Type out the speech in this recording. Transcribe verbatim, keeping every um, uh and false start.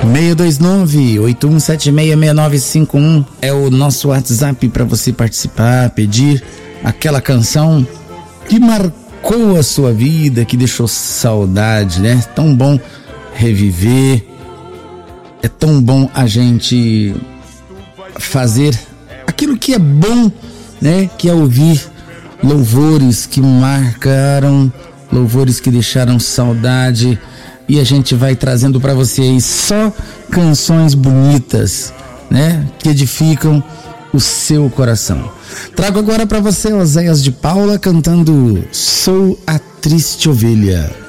seis dois nove, oito um sete seis, seis nove cinco um é o nosso WhatsApp para você participar, pedir aquela canção que marcou a sua vida, que deixou saudade, né? Tão bom reviver, é tão bom a gente fazer aquilo que é bom, né? Que é ouvir louvores que marcaram, louvores que deixaram saudade, e a gente vai trazendo para vocês só canções bonitas, né? Que edificam o seu coração. Trago agora para você Oséias de Paula cantando Sou a Triste Ovelha.